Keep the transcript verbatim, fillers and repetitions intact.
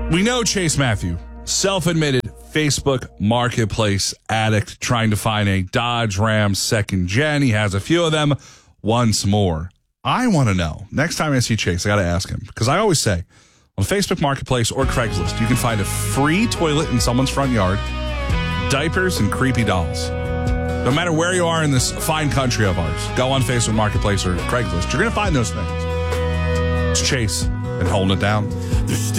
We know Chase Matthew, self-admitted Facebook marketplace addict, trying to find a Dodge Ram second gen. He has a few of them once more. I want to know, next time I see Chase, I got to ask him, because I always say, on Facebook Marketplace or Craigslist, you can find a free toilet in someone's front yard, diapers, and creepy dolls. No matter where you are in this fine country of ours, go on Facebook Marketplace or Craigslist. You're going to find those things. It's Chase and holding it down.